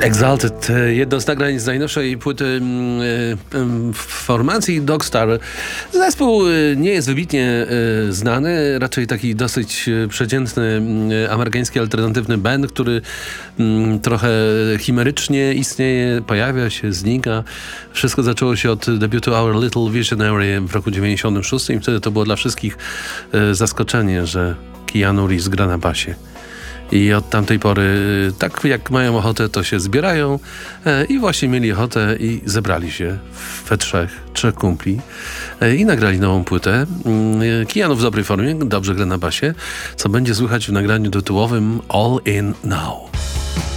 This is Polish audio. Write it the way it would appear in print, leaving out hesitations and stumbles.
Exalted, jedno z nagrań z najnowszej płyty w formacji Dogstar. Zespół nie jest wybitnie znany, raczej taki dosyć przeciętny amerykański alternatywny band, który trochę chimerycznie istnieje, pojawia się, znika. Wszystko zaczęło się od debiutu Our Little Visionary w roku 96 i wtedy to było dla wszystkich zaskoczenie, że Keanu Reeves gra na basie. I od tamtej pory, tak jak mają ochotę, to się zbierają i właśnie mieli ochotę i zebrali się we trzech kumpli i nagrali nową płytę. Keanu w dobrej formie, dobrze gra na basie, co będzie słychać w nagraniu tytułowym All In Now.